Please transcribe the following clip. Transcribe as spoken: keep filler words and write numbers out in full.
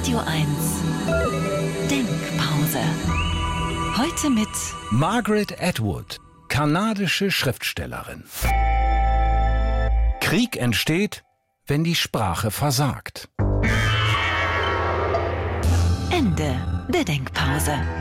Radio eins Denkpause. Heute mit Margaret Atwood, kanadische Schriftstellerin. Krieg entsteht, wenn die Sprache versagt. Ende der Denkpause.